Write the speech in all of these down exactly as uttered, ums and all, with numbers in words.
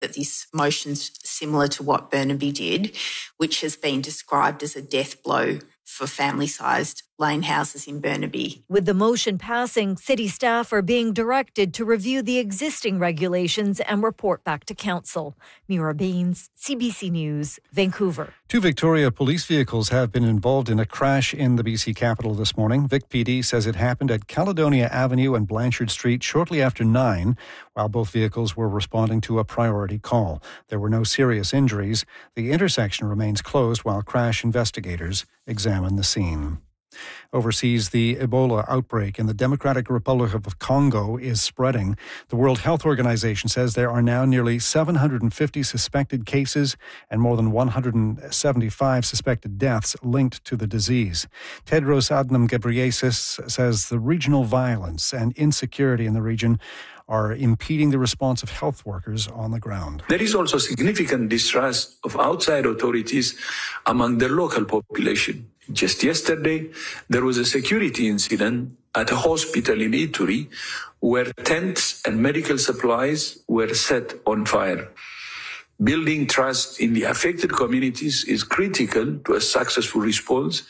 that this motion's similar to what Burnaby did, which has been described as a death blow for family-sized lane houses in Burnaby. With the motion passing, city staff are being directed to review the existing regulations and report back to council. Mira Baines, C B C News, Vancouver. Two Victoria police vehicles have been involved in a crash in the B C capital this morning. Vic P D says it happened at Caledonia Avenue and Blanchard Street shortly after nine, while both vehicles were responding to a priority call. There were no serious injuries. The intersection remains closed while crash investigators examine the scene. Overseas, the Ebola outbreak in the Democratic Republic of Congo is spreading. The World Health Organization says there are now nearly seven hundred fifty suspected cases and more than one hundred seventy-five suspected deaths linked to the disease. Tedros Adhanom Ghebreyesus says the regional violence and insecurity in the region are impeding the response of health workers on the ground. There is also significant distrust of outside authorities among the local population. Just yesterday, there was a security incident at a hospital in Ituri where tents and medical supplies were set on fire. Building trust in the affected communities is critical to a successful response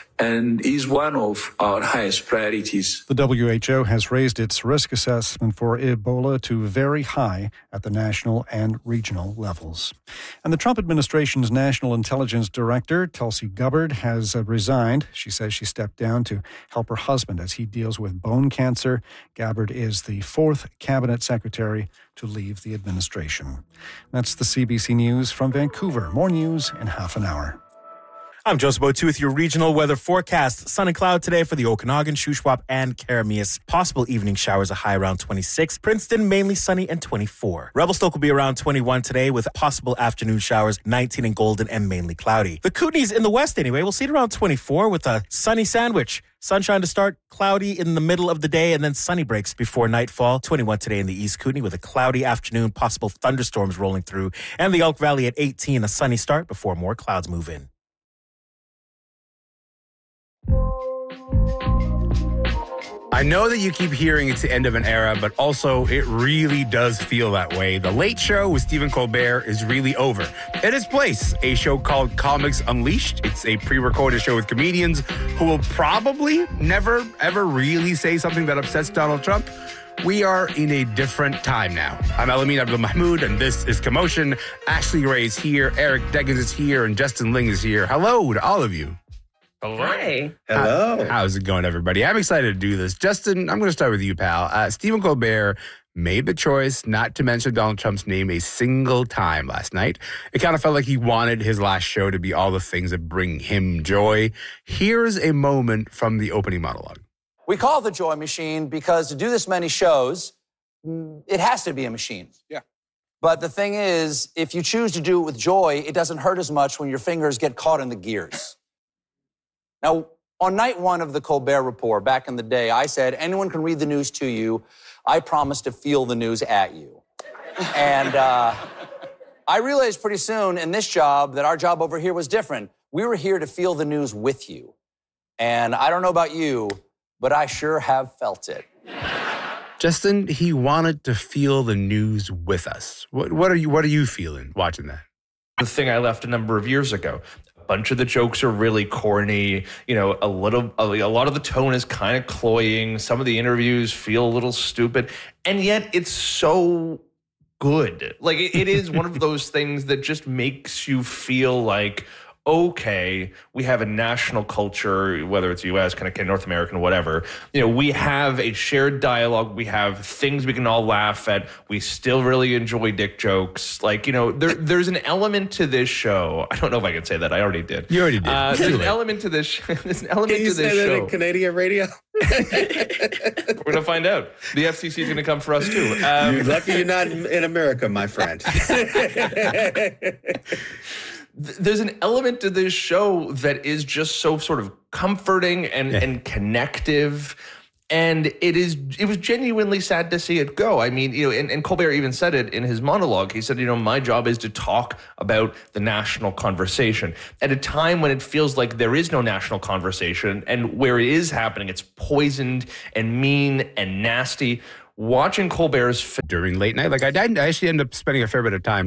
and is one of our highest priorities. The W H O has raised its risk assessment for Ebola to very high at the national and regional levels. And the Trump administration's National Intelligence Director, Tulsi Gabbard, has uh, resigned. She says she stepped down to help her husband as he deals with bone cancer. Gabbard is the fourth cabinet secretary to leave the administration. That's the C B C News from Vancouver. More news in half an hour. I'm Joseph O'Toole with your regional weather forecast. Sun and cloud today for the Okanagan, Shuswap, and Karamias. Possible evening showers, a high around twenty-six. Princeton, mainly sunny and twenty-four. Revelstoke will be around twenty-one today with possible afternoon showers, nineteen in Golden and mainly cloudy. The Kootenays in the west anyway, we'll see it around twenty-four with a sunny sandwich. Sunshine to start, cloudy in the middle of the day, and then sunny breaks before nightfall. twenty-one today in the East Kootenay with a cloudy afternoon, possible thunderstorms rolling through. And the Elk Valley at eighteen, a sunny start before more clouds move in. I know that you keep hearing it's the end of an era, but also it really does feel that way. The Late Show with Stephen Colbert is really over. At its place, a show called Comics Unleashed. It's a pre-recorded show with comedians who will probably never, ever really say something that upsets Donald Trump. We are in a different time now. I'm Elamin Abdul-Mahmoud, and this is Commotion. Ashley Ray is here, Eric Deggans is here, and Justin Ling is here. Hello to all of you. Hello. Hi. Hello. How, how's it going, everybody? I'm excited to do this. Justin, I'm going to start with you, pal. Uh, Stephen Colbert made the choice not to mention Donald Trump's name a single time last night. It kind of felt like he wanted his last show to be all the things that bring him joy. Here's a moment from the opening monologue. We call it the Joy Machine because to do this many shows, it has to be a machine. Yeah. But the thing is, if you choose to do it with joy, it doesn't hurt as much when your fingers get caught in the gears. Now, on night one of the Colbert Report, back in the day, I said, anyone can read the news to you. I promise to feel the news at you. And uh, I realized pretty soon in this job that our job over here was different. We were here to feel the news with you. And I don't know about you, but I sure have felt it. Justin, he wanted to feel the news with us. What, what are you, what are you feeling watching that? The thing I left a number of years ago. Bunch of the jokes are really corny. You know, a little, a, a lot of the tone is kind of cloying. Some of the interviews feel a little stupid, and yet it's so good. Like it, it is one of those things that just makes you feel like, okay, we have a national culture, whether it's U S, kind of North American, whatever. You know, we have a shared dialogue. We have things we can all laugh at. We still really enjoy dick jokes. Like, you know, there, there's an element to this show. I don't know if I can say that. I already did. You already did. Uh, there's an element to this. Sh- there's an element Can you to this say that show. in Canadian radio? We're gonna find out. The F C C is gonna come for us too. Um, You're lucky you're not in, in America, my friend. There's an element to this show that is just so sort of comforting and, yeah. and connective. And it is, it was genuinely sad to see it go. I mean, you know, and, and Colbert even said it in his monologue. He said, you know, my job is to talk about the national conversation at a time when it feels like there is no national conversation, and where it is happening, it's poisoned and mean and nasty. watching Colbert's during late night. Like I, I actually ended up spending a fair bit of time